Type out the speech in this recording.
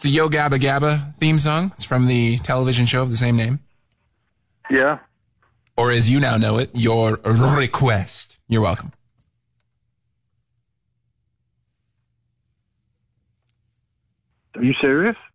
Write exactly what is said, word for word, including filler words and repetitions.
It's a Yo Gabba Gabba theme song. It's from the television show of the same name. Yeah. Or as you now know it, your request. You're welcome. Are you serious?